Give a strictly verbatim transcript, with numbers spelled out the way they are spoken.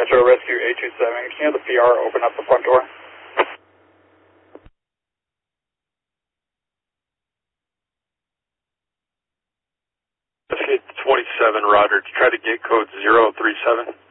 Metro Rescue eight two seven, can you have the P R open up the front door? twenty-seven, Roger. Try to get code zero three seven.